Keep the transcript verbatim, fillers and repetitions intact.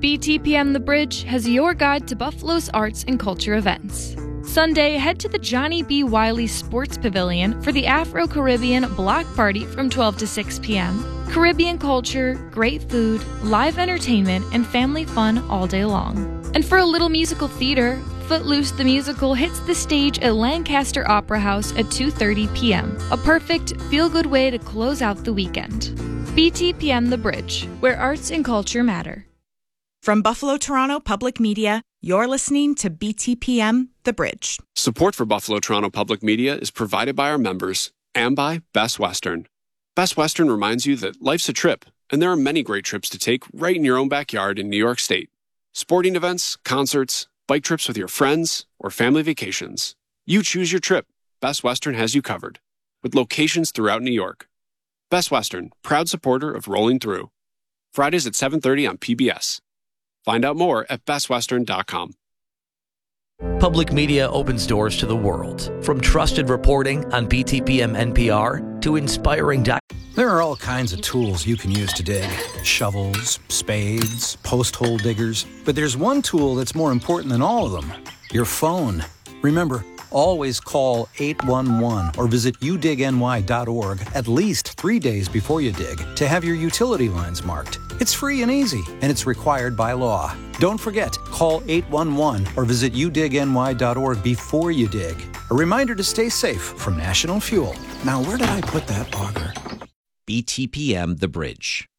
B T P M The Bridge has your guide to Buffalo's arts and culture events. Sunday, head to the Johnny B. Wiley Sports Pavilion for the Afro-Caribbean Block Party from twelve to six p.m. Caribbean culture, great food, live entertainment, and family fun all day long. And for a little musical theater, Footloose the Musical hits the stage at Lancaster Opera House at two thirty p.m. A perfect, feel-good way to close out the weekend. B T P M The Bridge, where arts and culture matter. From Buffalo Toronto Public Media, you're listening to B T P M The Bridge. Support for Buffalo Toronto Public Media is provided by our members and by Best Western. Best Western reminds you that life's a trip, and there are many great trips to take right in your own backyard in New York State. Sporting events, concerts, bike trips with your friends, or family vacations. You choose your trip. Best Western has you covered, with locations throughout New York. Best Western, proud supporter of Rolling Through. Fridays at seven thirty on P B S. Find out more at best western dot com. Public media opens doors to the world. From trusted reporting on B T P M N P R to inspiring doc- There are all kinds of tools you can use to dig. Shovels, spades, post hole diggers. But there's one tool that's more important than all of them. Your phone. Remember, always call eight one one or visit u dig n y dot org at least three days before you dig to have your utility lines marked. It's free and easy, and it's required by law. Don't forget, call eight one one or visit u dig n y dot org before you dig. A reminder to stay safe from National Fuel. Now, where did I put that auger? B T P M The Bridge.